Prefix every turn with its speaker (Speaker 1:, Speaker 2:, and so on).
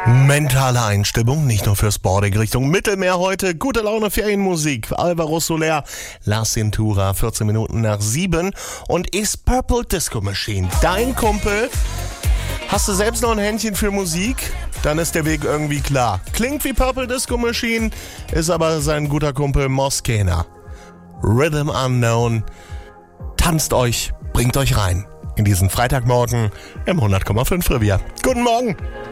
Speaker 1: Mentale Einstimmung, nicht nur für Sporting Richtung Mittelmeer heute. Gute Laune, Ferienmusik. Alvaro Soler, La Cintura, 14 Minuten nach 7. Und ist Purple Disco Machine dein Kumpel? Hast du selbst noch ein Händchen für Musik? Dann ist der Weg irgendwie klar. Klingt wie Purple Disco Machine, ist aber sein guter Kumpel Moskena. Rhythm Unknown. Tanzt euch, bringt euch rein in diesen Freitagmorgen im 100,5 Revier. Guten Morgen!